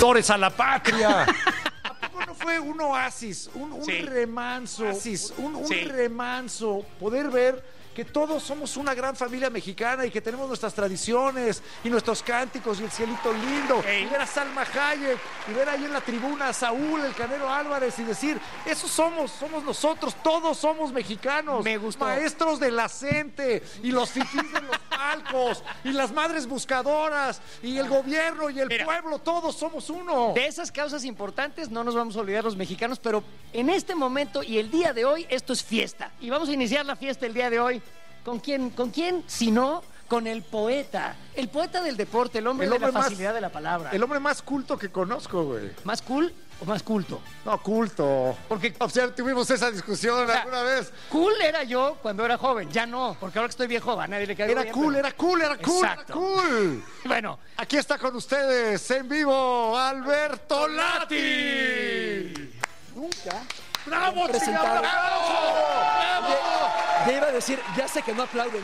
traidores a la patria. ¿A poco no fue un oasis, un Sí. remanso, un Sí. remanso poder ver que todos somos una gran familia mexicana y que tenemos nuestras tradiciones y nuestros cánticos y el cielito lindo, Ey. y ver a Salma Hayek y ver ahí en la tribuna a Saúl, el Canelo Álvarez, y decir, esos somos nosotros, todos somos mexicanos. Me gustó. Maestros del acente y los fifís de los palcos y las madres buscadoras y el gobierno y el Mira. pueblo, todos somos uno. De esas causas importantes no nos vamos a olvidar los mexicanos, pero en este momento y el día de hoy, esto es fiesta. Y vamos a iniciar la fiesta el día de hoy. ¿Con quién? ¿Con quién? Si no, con el poeta del deporte, el hombre de la facilidad de la palabra. El hombre más culto que conozco, güey. ¿Más cool o más culto? No, culto. Porque O sea, tuvimos esa discusión sea, alguna vez. cool era yo cuando era joven, ya no, porque ahora que estoy viejo a nadie le cae Era bien, cool, pero- era cool, era cool, era Exacto. cool. Bueno, Aquí está con ustedes en vivo Alberto Lati. Nunca. ¡Bravo, chica, Presentado. bravo! Ya iba a decir, ya sé que no aplauden.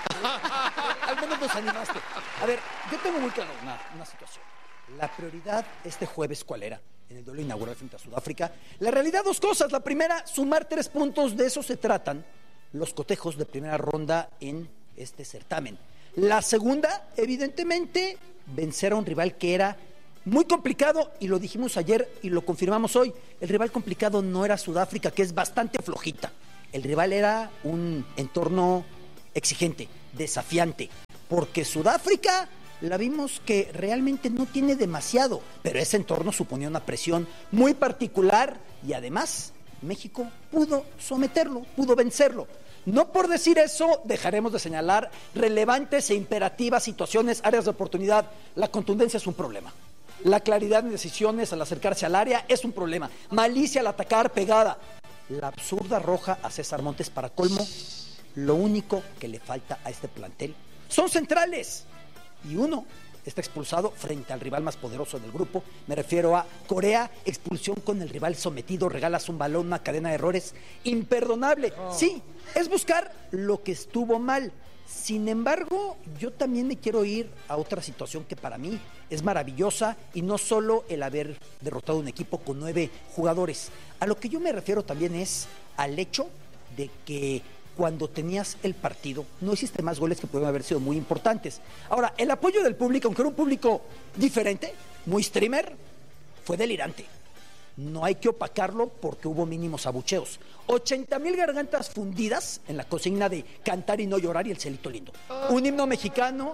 Al menos nos animaste. A ver, yo tengo muy claro una situación. La prioridad este jueves, ¿cuál era? En el duelo inaugural frente a Sudáfrica. La realidad, dos cosas. La primera, sumar 3 puntos. De eso se tratan los cotejos de primera ronda en este certamen. La segunda, evidentemente, vencer a un rival que era muy complicado, y lo dijimos ayer y lo confirmamos hoy. El rival complicado no era Sudáfrica, que es bastante flojita. El rival era un entorno exigente, desafiante, porque Sudáfrica la vimos que realmente no tiene demasiado, pero ese entorno suponía una presión muy particular y además México pudo someterlo, pudo vencerlo. No por decir eso dejaremos de señalar relevantes e imperativas situaciones, áreas de oportunidad. La contundencia es un problema. La claridad en decisiones al acercarse al área es un problema. Malicia al atacar pegada. La absurda roja a César Montes para colmo. Lo único que le falta a este plantel son centrales. Y uno está expulsado frente al rival más poderoso del grupo. Me refiero a Corea. Expulsión con el rival sometido. Regalas un balón, una cadena de errores imperdonable. Sí, es buscar lo que estuvo mal. Sin embargo, yo también me quiero ir a otra situación que para mí es maravillosa, y no solo el haber derrotado un equipo con 9 jugadores. A lo que yo me refiero también es al hecho de que cuando tenías el partido no hiciste más goles que pudieron haber sido muy importantes. Ahora, el apoyo del público, aunque era un público diferente, muy streamer, fue delirante. No hay que opacarlo porque hubo mínimos abucheos. 80,000 gargantas fundidas en la consigna de cantar y no llorar y el cielito lindo. Un himno mexicano.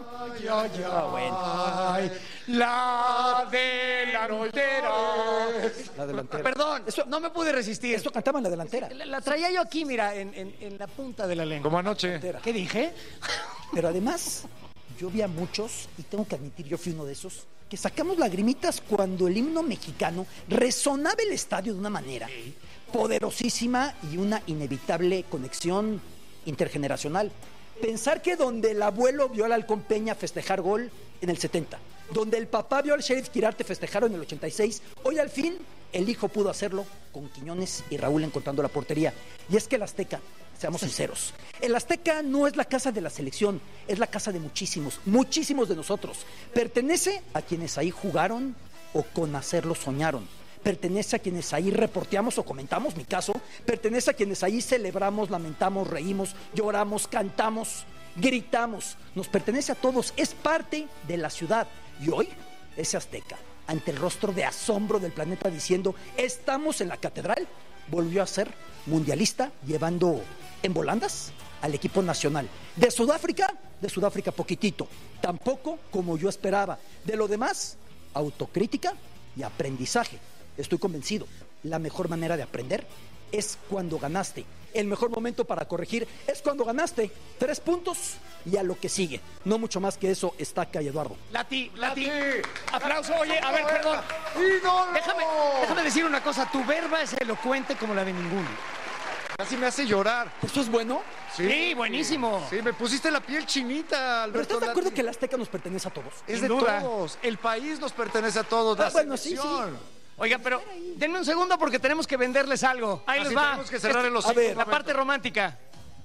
ay, la delantera. La delantera. Perdón, no me pude resistir. Esto cantaba en la delantera. La traía yo aquí, mira, en la punta de la lengua. Como anoche. ¿Qué dije? Pero además, yo vi a muchos, y tengo que admitir, yo fui uno de esos, que sacamos lagrimitas cuando el himno mexicano resonaba el estadio de una manera poderosísima y una inevitable conexión intergeneracional. Pensar que donde el abuelo vio al Halcón Peña festejar gol en el 70, donde el papá vio al Sheriff Quirarte festejar en el 86, hoy al fin el hijo pudo hacerlo con Quiñones y Raúl encontrando la portería. Y es que el Azteca, seamos sinceros, el Azteca no es la casa de la selección, es la casa de muchísimos, muchísimos de nosotros. Pertenece a quienes ahí jugaron o con hacerlo soñaron. Pertenece a quienes ahí reporteamos o comentamos, mi caso. Pertenece a quienes ahí celebramos, lamentamos, reímos, lloramos, cantamos, gritamos. Nos pertenece a todos, es parte de la ciudad. Y hoy, ese Azteca, ante el rostro de asombro del planeta diciendo, estamos en la catedral, volvió a ser mundialista, llevando en volandas al equipo nacional. De Sudáfrica poquitito, tampoco como yo esperaba. De lo demás, autocrítica y aprendizaje. Estoy convencido, la mejor manera de aprender es cuando ganaste. El mejor momento para corregir es cuando ganaste. 3 puntos y a lo que sigue. No mucho más que eso, Estaca y Eduardo. Lati. Aplauso. Oye, a ver, perdón. ¡Ídolo! Déjame decir una cosa. Tu verba es elocuente como la de ninguno. Casi me hace llorar. ¿Eso es bueno? Sí, buenísimo. Sí, me pusiste la piel chinita, ¿Pero Alberto estás de acuerdo Lati. que el Azteca nos pertenece a todos? Es Sin de duda. todos. El país nos pertenece a todos. La bueno, sí, selección. Oiga, pero denme un segundo porque tenemos que venderles algo. Ahí Así les va. tenemos que cerrar el A hocico. ver. La parte romántica.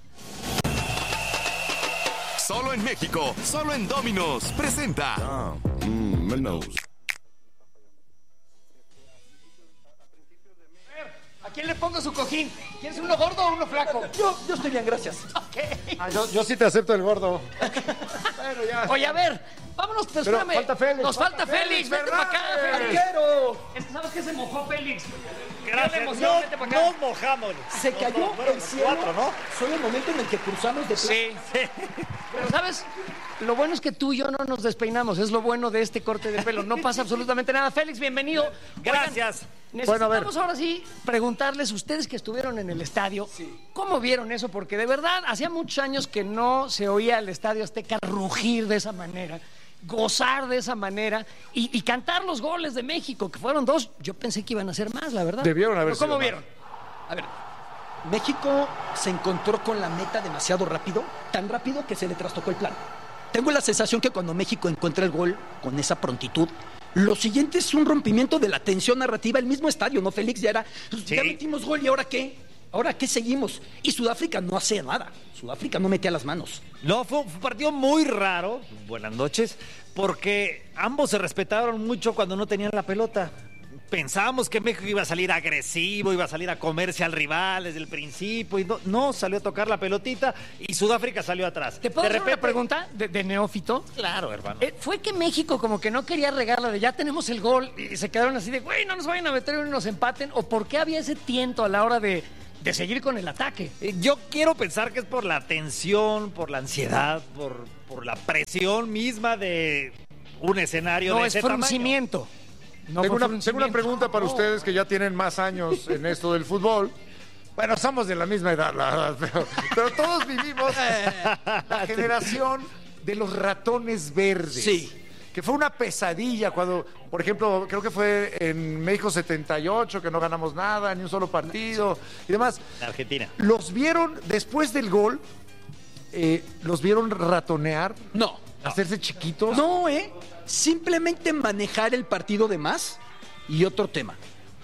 Solo en México, solo en Domino's presenta. quién le pongo su cojín? ¿Quieres uno gordo o uno flaco? Yo estoy bien, gracias. Ok. Yo sí te acepto el gordo. Bueno, ya. Oye, a ver, vámonos, pero Pero espérame. falta Félix, Nos falta Félix, vente para acá, Félix. ¡Arquero! Es que ¿sabes qué se mojó Félix? Gracias. Qué emoción, vente para acá. Nos mojamos. Se cayó Fueron el cielo. 4, ¿no? Solo el momento en el que cruzamos de Sí. Pero, ¿sabes? Lo bueno es que tú y yo no nos despeinamos. Es lo bueno de este corte de pelo. No pasa absolutamente nada. Félix, bienvenido. Gracias. Oigan, Bueno, a ver. necesitamos ahora sí preguntarles, ustedes que estuvieron en el estadio, ¿cómo vieron eso? Porque de verdad, hacía muchos años que no se oía el Estadio Azteca rugir de esa manera, gozar de esa manera y cantar los goles de México, que fueron 2. Yo pensé que iban a ser más, la verdad. Debieron haber ¿Pero ¿Cómo sido vieron? A ver, México se encontró con la meta demasiado rápido, tan rápido que se le trastocó el plan. Tengo la sensación que cuando México encuentra el gol con esa prontitud, lo siguiente es un rompimiento de la tensión narrativa, el mismo estadio, ¿no, Félix? Ya era, ya metimos gol, ¿y ahora qué? ¿Ahora qué seguimos? Y Sudáfrica no hacía nada. Sudáfrica no metía las manos. No, fue un partido muy raro. Buenas noches. Porque ambos se respetaron mucho cuando no tenían la pelota. Pensábamos que México iba a salir agresivo, iba a salir a comerse al rival desde el principio. Y no salió a tocar la pelotita y Sudáfrica salió atrás. ¿Te puedo hacer una pregunta de neófito? Claro, hermano. Fue que México como que no quería regarla de ya tenemos el gol y se quedaron así de, güey, no nos vayan a meter y nos empaten. ¿O por qué había ese tiento a la hora de seguir con el ataque? Yo quiero pensar que es por la tensión, por la ansiedad, por la presión misma de un escenario No, de es ese tamaño. fruncimiento. No Tengo fue una fruncimiento. pregunta para No. ustedes que ya tienen más años en esto del fútbol. Bueno, somos de la misma edad, la verdad, pero todos vivimos la generación de los ratones verdes. Sí. Que fue una pesadilla cuando, por ejemplo, creo que fue en México 78, que no ganamos nada, ni un solo partido y demás. La Argentina. ¿Los vieron después del gol? ¿Los vieron ratonear? No. ¿Hacerse chiquitos? No, simplemente manejar el partido de más y otro tema.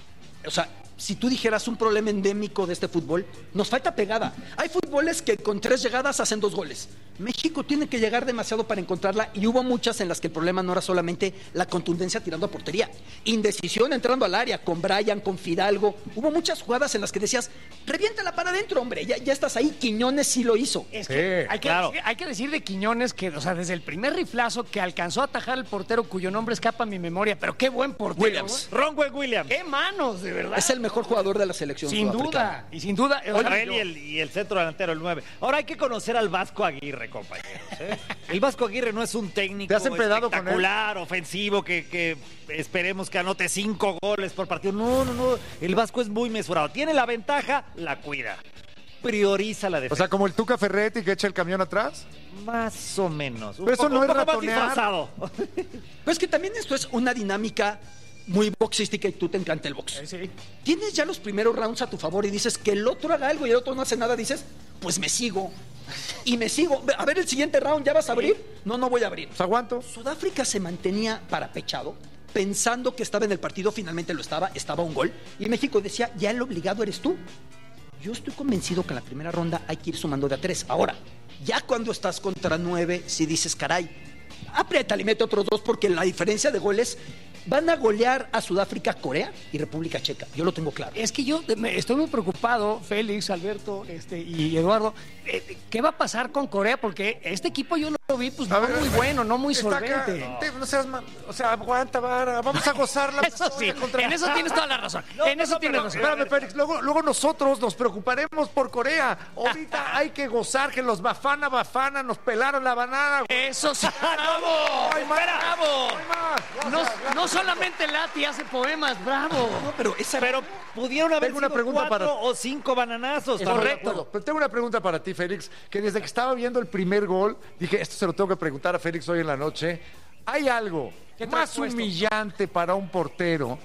O sea, si tú dijeras un problema endémico de este fútbol, nos falta pegada. Hay fútboles que con 3 llegadas hacen 2 goles. México tiene que llegar demasiado para encontrarla y hubo muchas en las que el problema no era solamente la contundencia tirando a portería. Indecisión entrando al área con Brian, con Fidalgo. Hubo muchas jugadas en las que decías, reviéntala para adentro, hombre, ya estás ahí. Quiñones sí lo hizo. Es que Sí, hay que decir de Quiñones que, o sea, desde el primer riflazo que alcanzó a atajar el portero cuyo nombre escapa a mi memoria, pero qué buen portero. Williams. Ronwen Williams. Qué manos, de verdad. Es el mejor jugador de la selección Sin sudafricana. duda, y sin duda. o sea, Él y el centro delantero, el 9. Ahora hay que conocer al Vasco Aguirre, compañeros. El Vasco Aguirre no es un técnico ¿Te has empedado con él? espectacular, ofensivo, que esperemos que anote 5 goles por partido. No. El Vasco es muy mesurado. Tiene la ventaja, la cuida. Prioriza la O defensa. sea, como el Tuca Ferretti que echa el camión atrás. Más o menos. Pero eso no es un poco más ratonear. disfrazado. Pero es que también esto es una dinámica muy boxística y tú te encanta el box. sí. Tienes ya los primeros rounds a tu favor y dices que el otro haga algo y el otro no hace nada, dices, pues me sigo. Y me sigo. A ver, el siguiente round, ¿ya vas a abrir? No voy a abrir. Pues aguanto. Sudáfrica se mantenía parapechado, pensando que estaba en el partido, finalmente lo estaba un gol. Y México decía, ya el obligado eres tú. Yo estoy convencido que en la primera ronda hay que ir sumando de a 3. Ahora, ya cuando estás contra 9, si dices, caray, apriétale y mete otros 2 porque la diferencia de goles van a golear a Sudáfrica, Corea y República Checa. Yo lo tengo claro. Es que yo estoy muy preocupado, Félix, Alberto y Eduardo. ¿Qué va a pasar con Corea? Porque este equipo yo lo vi, pues A no ver, muy bueno, no muy está acá. solvente. No seas o sea, aguanta, vara. Vamos a gozar la Eso sí, en eso tienes toda la razón. En eso tienes razón. Espérame, Félix. Luego nosotros nos preocuparemos por Corea. Ahorita hay que gozar que los Bafana nos pelaron la banana. Eso sí, bravo. ¡Ay, más! ¡Bravo! ¡Ay, más! No solamente Lati hace poemas, bravo. No, pero esa... Pero pudieron haber Tengo una sido pregunta 4 para- o 5 bananazos. Estoy de Correcto. acuerdo. Pero tengo una pregunta para ti, Félix, que desde que estaba viendo el primer gol, dije, esto se lo tengo que preguntar a Félix hoy en la noche. ¿Hay algo ¿Qué te más has puesto? humillante para un portero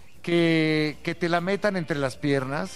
que te la metan entre las piernas?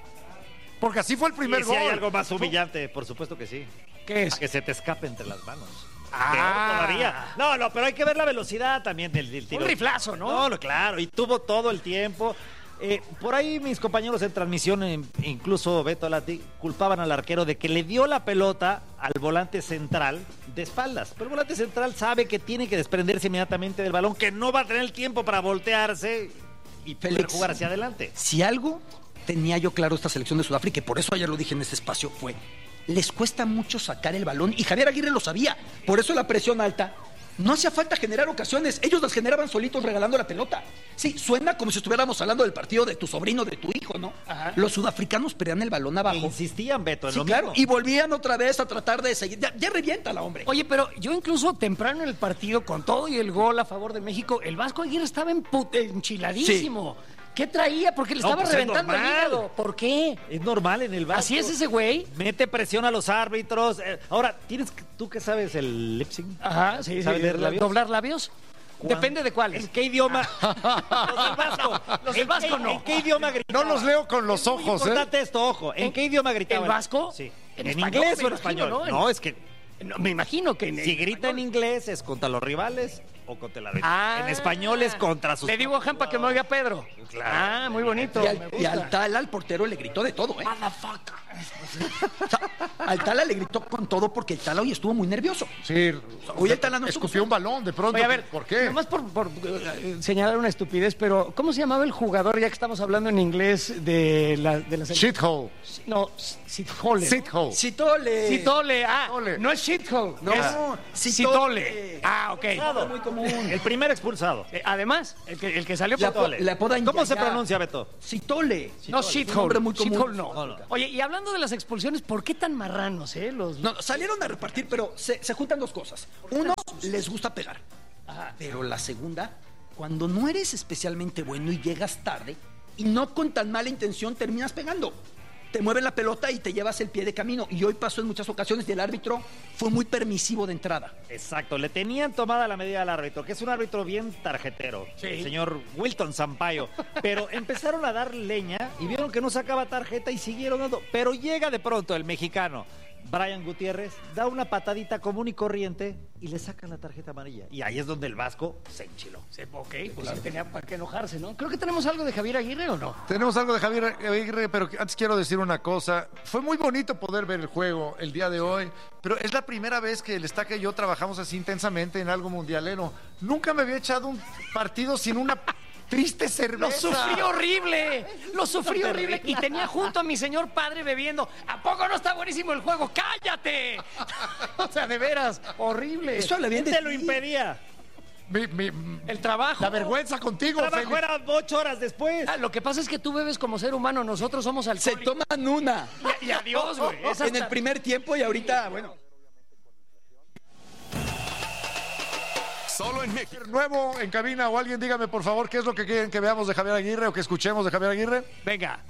Porque así fue el primer Y si gol. hay algo más humillante, por supuesto que sí. ¿Qué es? Que se te escape entre las manos. Ah. Peor todavía. No, pero hay que ver la velocidad también del tiro. Un riflazo, ¿no? No, claro, y tuvo todo el tiempo. Por ahí mis compañeros en transmisión, incluso Beto Lati, culpaban al arquero de que le dio la pelota al volante central de espaldas. Pero el volante central sabe que tiene que desprenderse inmediatamente del balón, que no va a tener el tiempo para voltearse y poder Félix. jugar hacia adelante. Si algo tenía yo claro esta selección de Sudáfrica, y por eso ayer lo dije en este espacio, fue, les cuesta mucho sacar el balón, y Javier Aguirre lo sabía, por eso la presión alta. No hacía falta generar ocasiones, ellos las generaban solitos regalando la pelota. Sí, suena como si estuviéramos hablando del partido de tu sobrino, de tu hijo, ¿no? Ajá. Los sudafricanos perdían el balón abajo. Insistían, Beto, en sí, lo claro, mismo. Y volvían otra vez a tratar de seguir. Ya reviéntala, hombre. Oye, pero yo incluso temprano en el partido, con todo y el gol a favor de México, el Vasco Aguirre estaba enchiladísimo. Sí. ¿Qué traía? Porque le estaba reventando el hígado. ¿Por qué? Es normal en el Vasco. ¿Así es ese güey? Mete presión a los árbitros. Ahora, ¿tú qué sabes el lip sync? Ajá, sí. ¿Sabes leer labios? ¿Doblar labios? Depende de cuáles. ¿En qué idioma? Los del Vasco. Los del Vasco no. ¿En qué idioma gritaba? No los leo con los ojos, Es importante esto, ojo. ¿En qué idioma gritaba? ¿El Vasco? Sí. ¿En inglés o en español? español? No, es que... No, me imagino que si grita en inglés es contra los rivales o contra el árbitro. En español es contra sus... Le digo a Jampa que me oiga Pedro. Claro. Muy bonito. Y al Tala, al portero, le gritó de todo, ¿eh? Motherfucker. O sea, al Tala le gritó con todo porque el Tala hoy estuvo muy nervioso. Sí. Hoy el Tala no escupió un balón de pronto. Oye, a ver, ¿por qué? Nomás por señalar una estupidez, pero ¿cómo se llamaba el jugador, ya que estamos hablando en inglés, de la Shithole. No, Sithole. Sithole. Citole. Citole. Citole. No es shithole. No, es Citole. Ok. Muy común. El primer expulsado. Además, el que salió por Le apodan ¿Cómo se ya. pronuncia, Beto? Citole. No, Es un shithole. nombre muy común. Shithole no. Oye, y hablando de las expulsiones, ¿por qué tan marranos, No, salieron a repartir, pero se juntan dos cosas. Uno, les gusta pegar. Pero la segunda, cuando no eres especialmente bueno y llegas tarde, y no con tan mala intención terminas pegando. Te mueven la pelota y te llevas el pie de camino. Y hoy pasó en muchas ocasiones y el árbitro fue muy permisivo de entrada. Exacto, le tenían tomada la medida al árbitro, que es un árbitro bien tarjetero, el señor Wilton Sampaio. Pero empezaron a dar leña y vieron que no sacaba tarjeta y siguieron dando. Pero llega de pronto el mexicano, Brian Gutiérrez, da una patadita común y corriente y le sacan la tarjeta amarilla. Y ahí es donde el Vasco se enchiló. Ok, pues sí tenía para qué enojarse, ¿no? Creo que tenemos algo de Javier Aguirre, ¿o no? Tenemos algo de Javier Aguirre, pero antes quiero decir una cosa. Fue muy bonito poder ver el juego el día de hoy, pero es la primera vez que el Estaca y yo trabajamos así intensamente en algo mundialero. Nunca me había echado un partido sin una triste cerveza. ¡Lo sufrí horrible! ¡Lo sufrí horrible! Y tenía junto a mi señor padre bebiendo. ¿A poco no está buenísimo el juego? ¡Cállate! O sea, de veras, horrible. Eso le bien de te lo impedía? El trabajo. La vergüenza contigo, El trabajo era 8 horas después. Lo que pasa es que tú bebes como ser humano, nosotros somos Se alcohólicos. toman una. Y adiós, güey. En el primer tiempo y ahorita, bueno. Solo en México. Nuevo en cabina o alguien dígame por favor qué es lo que quieren que veamos de Javier Aguirre o que escuchemos de Javier Aguirre. Venga.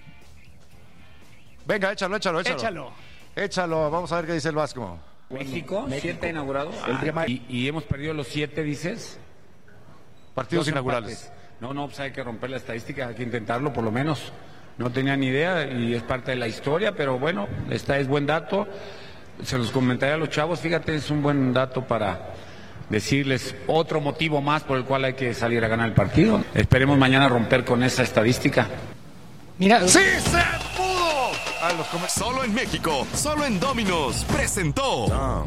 Venga, échalo. Échalo, vamos a ver qué dice el Vasco. México, 7 inaugurado. Y hemos perdido los 7, dices. Partidos Dos inaugurales. empates. No, pues hay que romper la estadística, hay que intentarlo por lo menos. No tenía ni idea y es parte de la historia, pero bueno, es buen dato. Se los comentaré a los chavos, fíjate, es un buen dato para decirles otro motivo más por el cual hay que salir a ganar el partido. Esperemos mañana romper con esa estadística. Mira. ¡Sí se pudo! Solo en México, solo en Domino's presentó.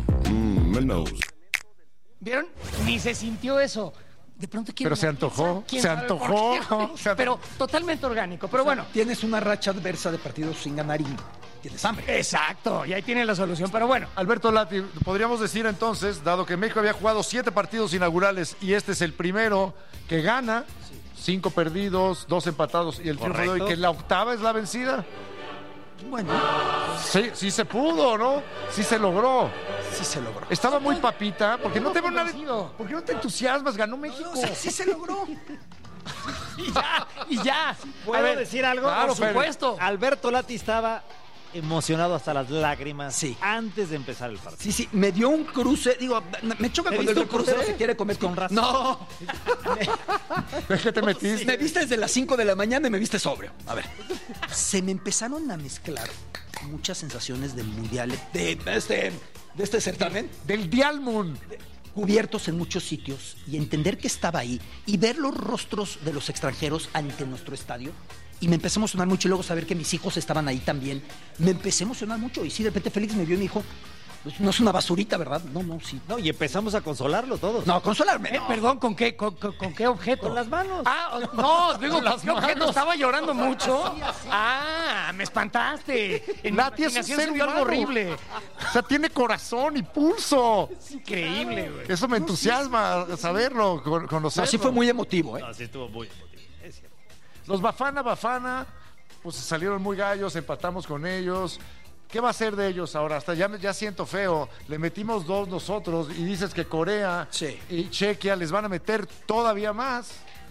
¿Vieron? Ni se sintió eso. De pronto quiero. Pero se antojó, ¿Quién se sabe antojó. por qué? Pero totalmente orgánico. Pero bueno. Tienes una racha adversa de partidos sin ganar y tienes hambre. Exacto, y ahí tiene la solución. Pero bueno. Alberto Lati, podríamos decir entonces, dado que México había jugado 7 partidos inaugurales y este es el primero que gana, 5 perdidos, 2 empatados y el triunfo de hoy, que la octava es la vencida. Bueno, Sí se pudo, ¿no? Sí se logró. sí se logró. Estaba muy papita, porque no te veo nada. convencido. ¿Por qué no te entusiasmas? Ganó México. Sí se logró. Y ya. ¿Puedo decir algo? claro, Por supuesto. Alberto Lati estaba emocionado hasta las lágrimas Sí. antes de empezar el partido. Sí, me dio un cruce. Digo, me choca ¿Me cuando el diste un reportero cruce? se quiere comer Con razón. No. ¿De qué te metiste? Me viste desde las 5 de la mañana y me viste sobrio. A ver. Se me empezaron a mezclar muchas sensaciones del mundial, de este certamen, Del Dialmun. cubiertos en muchos sitios, y entender que estaba ahí y ver los rostros de los extranjeros ante nuestro estadio. Y me empecé a emocionar mucho, y luego saber que mis hijos estaban ahí también. Me empecé a emocionar mucho. Y sí, de repente Félix me vio y me dijo, No es una basurita, ¿verdad? No, sí. No, y empezamos a consolarlo todos. No, consolarme. No. Perdón, ¿con qué objeto? Con las manos. Ah, no, digo, ¿qué objeto? Estaba llorando mucho. Me espantaste. En Nati es un imaginación ser se vio algo humano. horrible. O sea, tiene corazón y pulso. Es increíble, güey. Eso me entusiasma saberlo, conocerlo. Así fue muy emotivo, ¿eh? No, sí estuvo muy emotivo. Es cierto. Los Bafana, pues salieron muy gallos, empatamos con ellos. ¿Qué va a ser de ellos ahora? Hasta ya siento feo. Le metimos 2 nosotros y dices que Corea Sí. y Chequia les van a meter todavía más.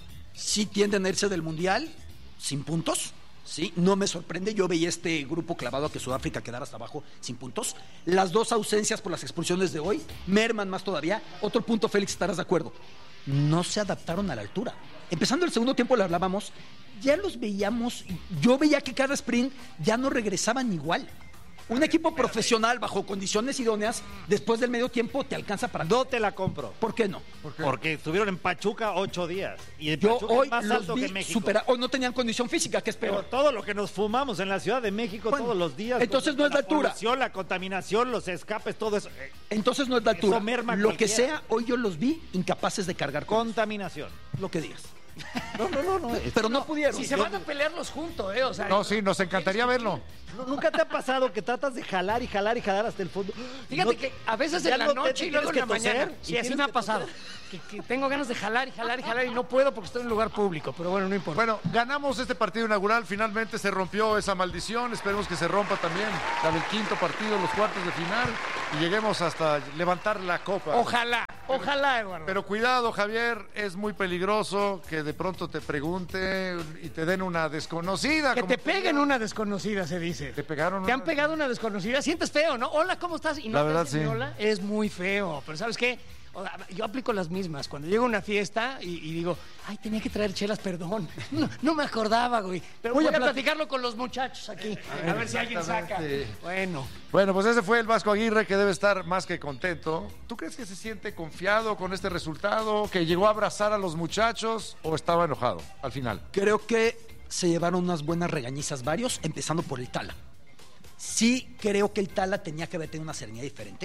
Sí tienden a irse del Mundial sin puntos. Sí, no me sorprende. Yo veía este grupo clavado a que Sudáfrica quedara hasta abajo sin puntos. Las 2 ausencias por las expulsiones de hoy merman más todavía. Otro punto, Félix, estarás de acuerdo. No se adaptaron a la altura. Empezando el segundo tiempo le hablábamos, ya los veíamos, yo veía que cada sprint ya no regresaban igual. Un equipo profesional bajo condiciones idóneas, después del medio tiempo te alcanza para... No te la compro. ¿Por qué no? Porque estuvieron en Pachuca 8 días. Y el Yo Pachuca hoy es más los alto vi que México. hoy no tenían condición física, que es Pero peor. todo lo que nos fumamos en la Ciudad de México Bueno, todos los días. entonces con no es la altura. polución, la contaminación, los escapes, todo eso. Entonces no es la Eso altura. merma Lo que cualquiera. sea, hoy yo los vi incapaces de cargar con Contaminación. lo que digas. No. Pero no pudieron. Si se van a pelearlos juntos, o sea. No, sí, nos encantaría verlo. ¿Nunca te ha pasado que tratas de jalar y jalar y jalar hasta el fondo? Fíjate No- que a veces ya en la no noche y luego en la tienes que mañana. toser, Sí, y así tienes me ha que pasado. Que tengo ganas de jalar y no puedo porque estoy en un lugar público. Pero bueno, no importa. Bueno, ganamos este partido inaugural, finalmente se rompió esa maldición, esperemos que se rompa también la del quinto partido, los cuartos de final, y lleguemos hasta levantar la copa. Ojalá, Eduardo. Pero cuidado, Javier, es muy peligroso que de pronto te pregunte y te den una desconocida. Que como te peguen una desconocida, se dice. ¿Te pegaron Te han una? pegado una desconocida. Sientes feo, ¿no? Hola, ¿cómo estás? Y no La te verdad, dicen sí. hola. Es muy feo. Pero ¿sabes qué? O sea, yo aplico las mismas. Cuando llego a una fiesta y digo, ay, tenía que traer chelas, perdón. No me acordaba, güey. Pero voy a platicarlo con los muchachos aquí. A ver si alguien saca. Exactamente. Bueno. Bueno, pues ese fue el Vasco Aguirre, que debe estar más que contento. ¿Tú crees que se siente confiado con este resultado? ¿Que llegó a abrazar a los muchachos o estaba enojado al final? Creo que se llevaron unas buenas regañizas varios, empezando por el Tala. Sí creo que el Tala tenía que haber tenido una serenidad diferente.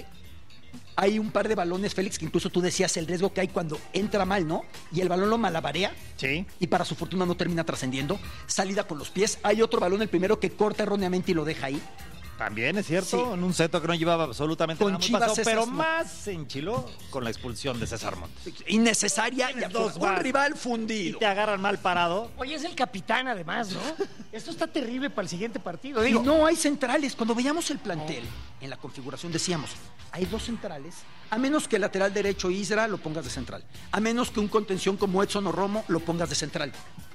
Hay un par de balones, Félix, que incluso tú decías el riesgo que hay cuando entra mal, ¿no? Y el balón lo malabarea. Sí. Y para su fortuna no termina trascendiendo. Salida con los pies. Hay otro balón, el primero, que corta erróneamente y lo deja ahí. También es cierto, Sí. en un seto que no llevaba absolutamente Con nada muy Chivas pasado, esas pero no. más se enchiló con la expulsión de César Montes. Innecesaria y Tienes absurda. dos Un más. rival Y fundido. te agarran mal parado. Oye, es el capitán además, ¿no? Esto está terrible para el siguiente partido. Y Digo, no hay centrales. Cuando veíamos el plantel en la configuración decíamos, hay 2 centrales, a menos que el lateral derecho Isra lo pongas de central, a menos que un contención como Edson o Romo lo pongas de central.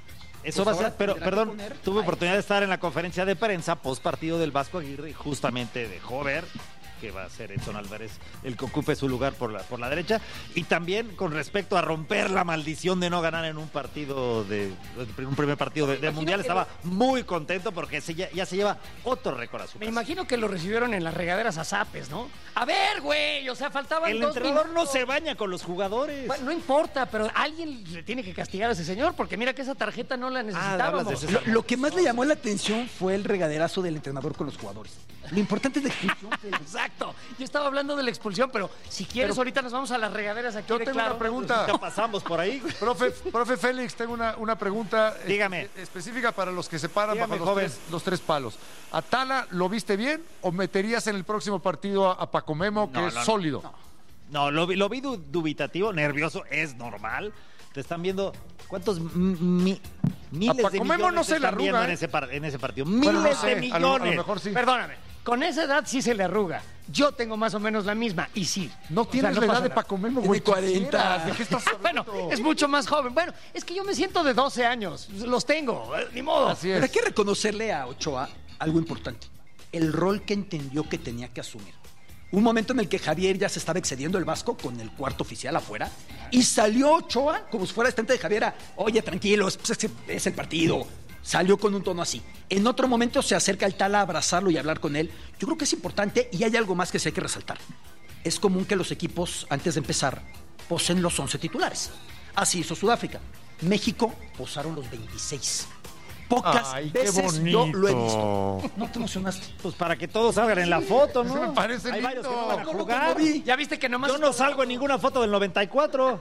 Eso Pues va a ser, ahora pero tendrá que perdón, poner tuve a oportunidad de estar en la conferencia de prensa post partido del Vasco Aguirre y justamente dejó ver que va a ser Edson Álvarez el que ocupe su lugar por la derecha, y también con respecto a romper la maldición de no ganar en un partido un primer partido de mundial, que estaba muy contento porque ya se lleva otro récord a su me casa. imagino que lo recibieron en las regaderas a zapes, ¿no? A ver, güey, o sea, faltaban El 2 entrenador no minutos. se baña con los jugadores. Bueno, no importa, pero alguien le tiene que castigar a ese señor, porque mira que esa tarjeta no la necesitábamos. hablas de César. Lo que más le llamó la atención fue el regaderazo del entrenador con los jugadores. Lo importante es la expulsión, Félix. Exacto. Yo estaba hablando de la expulsión, pero si quieres, ahorita nos vamos a las regaderas aquí. Yo de tengo claro. una pregunta. Ya pasamos por ahí. Profe Félix, tengo una pregunta Dígame. Específica para los que se paran Dígame, bajo joven. los tres palos. ¿A Tala lo viste bien o meterías en el próximo partido a Paco Memo, que No, es no, sólido? No, lo vi dubitativo, nervioso, es normal. Te están viendo cuántos miles A Paco de Memo millones no te se le están viendo arruga, en ese partido. Bueno, Miles no sé, de a lo millones. mejor sí. Perdóname. Con esa edad sí se le arruga. Yo tengo más o menos la misma, y sí. No O sea, tienes no la edad pasa de nada. Paco Memo, Tiene güey. 40. Quisieras, ¿de qué estás hablando? Bueno, es mucho más joven. Bueno, es que yo me siento de 12 años. Los tengo, ni modo. Así Pero hay es. que reconocerle a Ochoa algo importante. El rol que entendió que tenía que asumir. Un momento en el que Javier ya se estaba excediendo el Vasco con el cuarto oficial afuera y salió Ochoa como si fuera asistente de Javier a, oye, tranquilos, pues es el partido. Salió con un tono así. En otro momento se acerca el Tala a abrazarlo y hablar con él. Yo creo que es importante y hay algo más que sí hay que resaltar. Es común que los equipos, antes de empezar, posen los 11 titulares. Así hizo Sudáfrica. México posaron los 26. Pocas Ay, qué veces yo lo he visto. bonito. ¿No te emocionaste? Pues para que todos salgan en la foto, ¿no? Eso me parece Hay varios que lindo. no van a ¿Cómo jugar. vi? Ya viste que nomás... Yo no salgo en ninguna foto del 94.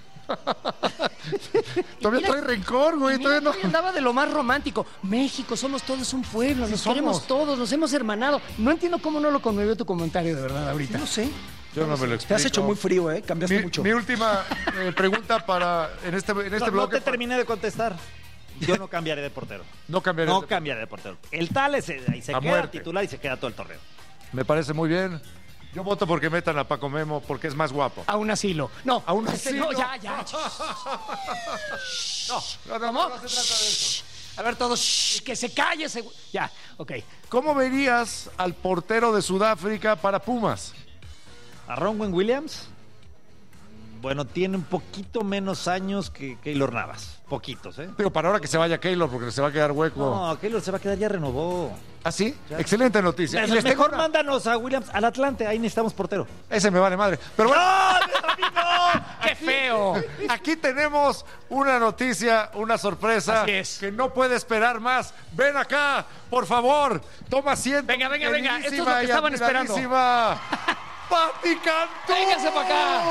Todavía trae rencor, güey. Mira, Todavía no. hoy andaba de lo más romántico. México, somos todos un pueblo, nos somos. queremos todos, nos hemos hermanado. No entiendo cómo no lo conmovió tu comentario, de verdad, ahorita. No sé. Yo no me lo explico. Te has hecho muy frío, ¿eh? Cambiaste mucho. Mi última pregunta en este No bloque. te terminé de contestar. Yo no cambiaré de portero. No cambiaré. No cambiaré de portero. El tal es ahí se A queda muerte. titular y se queda todo el torneo. Me parece muy bien. Yo voto porque metan a Paco Memo porque es más guapo. A un asilo. No, A un asilo. No, ya. No se trata de eso. A ver, todos, que se calle. Ya, ok. ¿Cómo verías al portero de Sudáfrica para Pumas? A Ronwen Williams, bueno, tiene un poquito menos años que Keylor Navas. Poquitos, ¿eh? Digo, para ahora que se vaya Keylor porque se va a quedar hueco. No, Keylor se va a quedar, ya renovó. ¿Ah, sí? Excelente noticia. Y les tengo Mejor una- mándanos a Williams al Atlante, ahí necesitamos portero. Ese me vale madre. Pero bueno, ¡Qué feo! aquí tenemos una noticia, una sorpresa Así es. que no puede esperar más. Ven acá, por favor. Toma asiento. Venga. Esto es lo queridísima que y estaban esperando. admiradísima ¡Pati Cantú! Véngase para acá.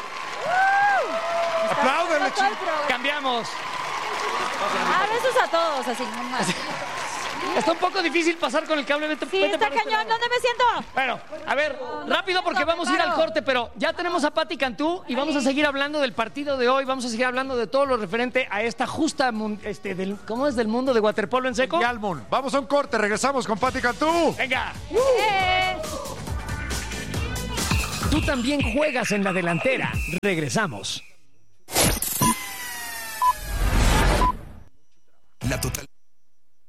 Apláudenle, Todo el chicos. programa. Cambiamos. Besos a todos, así. Está un poco difícil pasar con el cable. Vete Sí, está para este cañón. lado. ¿Dónde me siento? Bueno, a ver, rápido porque vamos a ir al corte, pero ya tenemos a Pati Cantú y vamos a seguir hablando del partido de hoy, vamos a seguir hablando de todo lo referente a esta justa, ¿cómo es del mundo de waterpolo en seco? Y Almond. Vamos a un corte, regresamos con Pati Cantú. Venga. Tú también juegas en la delantera. Regresamos.